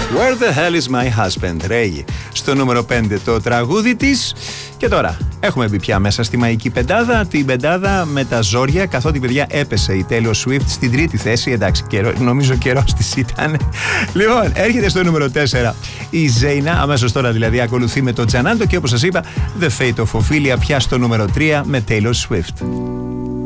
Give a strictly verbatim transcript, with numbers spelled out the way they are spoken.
Where the hell is my husband, Ray. Στο νούμερο πέντε το τραγούδι της. Και τώρα έχουμε μπει πια μέσα στη μαϊκή πεντάδα. Την πεντάδα με τα ζόρια, καθότι παιδιά έπεσε η Taylor Swift στην τρίτη θέση. Εντάξει, καιρό, νομίζω καιρός της ήταν. Λοιπόν, έρχεται στο νούμερο τέσσερα η Ζέινα. Αμέσως τώρα δηλαδή ακολουθεί με το Τζανάντο. Και όπως σας είπα, The Fate of Ophelia πια στο νούμερο τρία με Taylor Swift.